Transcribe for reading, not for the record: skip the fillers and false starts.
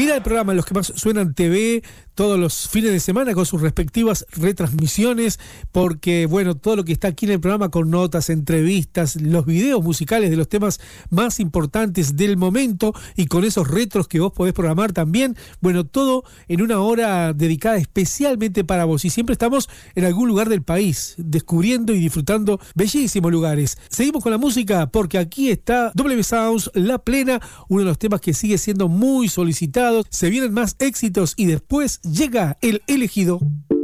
Mira el programa, los que más suenan TV todos los fines de semana con sus respectivas retransmisiones, porque bueno, todo lo que está aquí en el programa con notas, entrevistas, los videos musicales de los temas más importantes del momento y con esos retros que vos podés programar también, bueno, todo en una hora dedicada especialmente para vos, y siempre estamos en algún lugar del país descubriendo y disfrutando bellísimos lugares. Seguimos con la música porque aquí está W Sounds La Plena, uno de los temas que sigue siendo muy solicitado. Se vienen más éxitos y después llega el elegido.